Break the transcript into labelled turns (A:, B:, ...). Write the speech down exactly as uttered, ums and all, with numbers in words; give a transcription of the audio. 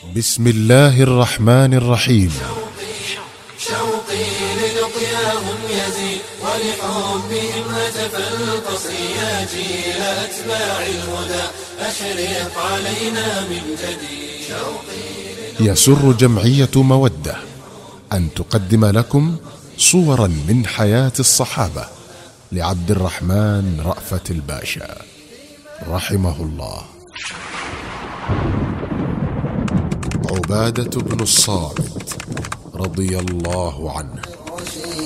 A: بسم الله الرحمن الرحيم.
B: شوقي للقياهم يزيد ولحبهم هتف القصي يا جيل أتباع الهدى أشرق علينا من جديد.
A: يسر جمعية مودة أن تقدم لكم صورا من حياة الصحابة لعبد الرحمن رأفت الباشا رحمه الله. عبادة بن الصامت رضي الله عنه.